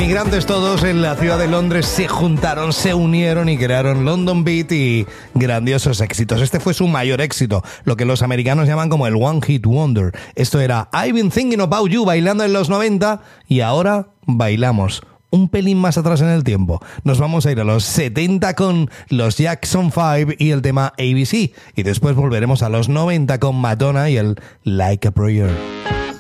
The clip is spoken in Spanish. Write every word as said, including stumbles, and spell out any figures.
inmigrantes todos en la ciudad de Londres se juntaron, se unieron y crearon London Beat y grandiosos éxitos. Este fue su mayor éxito, lo que los americanos llaman como el One Hit Wonder. Esto era I've Been Thinking About You, bailando en los noventa, y ahora bailamos un pelín más atrás en el tiempo. Nos vamos a ir a los setenta con los Jackson five y el tema A B C, y después volveremos a los noventa con Madonna y el Like a Prayer.